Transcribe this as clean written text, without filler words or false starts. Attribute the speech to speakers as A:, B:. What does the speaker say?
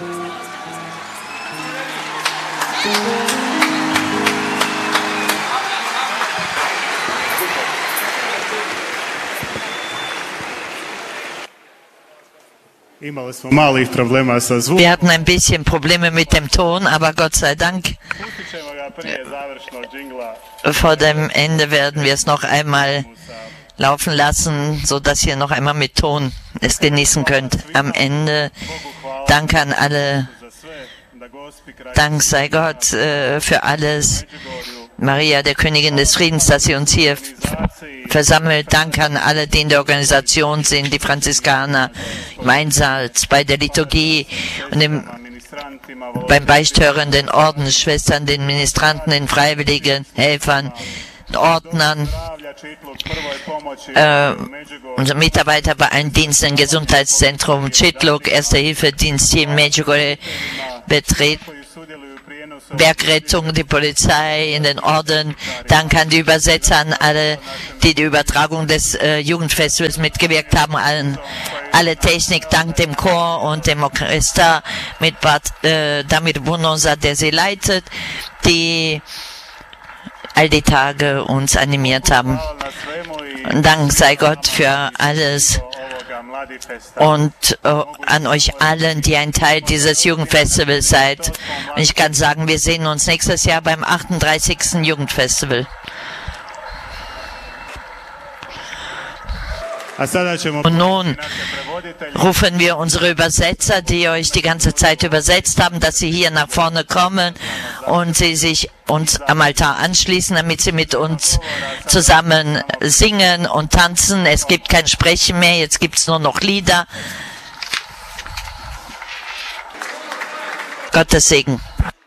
A: Wir hatten ein bisschen Probleme mit dem Ton, aber Gott sei Dank, vor dem Ende werden wir es noch einmal laufen lassen, sodass ihr noch einmal mit Ton es genießen könnt. Am Ende Dank an alle, Dank sei Gott für alles. Maria, der Königin des Friedens, dass sie uns hier versammelt. Dank an alle, die in der Organisation sind, die Franziskaner im Einsatz, bei der Liturgie und beim Beistören, den Ordensschwestern, den Ministranten, den Freiwilligen, Helfern, Ordnern, unsere Mitarbeiter bei allen Diensten im Gesundheitszentrum, Čitluk, Erste-Hilfe-Dienst hier in Medjugorje, Bergrettung, die Polizei, in den Orden. Dank an die Übersetzer, an alle, die die Übertragung des Jugendfestivals mitgewirkt haben, alle Technik, dank dem Chor und dem Orchester mit Damir Bunoza, der sie leitet, die all die Tage uns animiert haben. Dank sei Gott für alles und an euch allen, die ein Teil dieses Jugendfestivals seid. Und ich kann sagen, wir sehen uns nächstes Jahr beim 38. Jugendfestival. Und nun rufen wir unsere Übersetzer, die euch die ganze Zeit übersetzt haben, dass sie hier nach vorne kommen und sie sich uns am Altar anschließen, damit sie mit uns zusammen singen und tanzen. Es gibt kein Sprechen mehr, jetzt gibt es nur noch Lieder. Gottes Segen.